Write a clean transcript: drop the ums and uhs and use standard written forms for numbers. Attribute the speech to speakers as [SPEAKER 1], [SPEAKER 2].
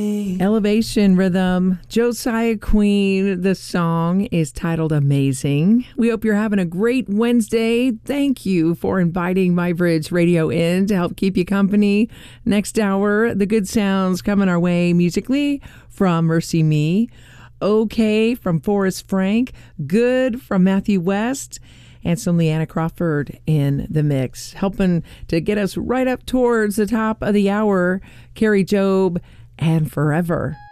[SPEAKER 1] Elevation Rhythm, Josiah Queen. The song is titled Amazing. We hope you're having a great Wednesday. Thank you for inviting My Bridge Radio in to help keep you company. Next hour, the good sounds coming our way musically from Mercy Me. Okay from Forrest Frank. Good from Matthew West. And some Leanna Crawford in the mix. Helping to get us right up towards the top of the hour, Carrie Job and Forever.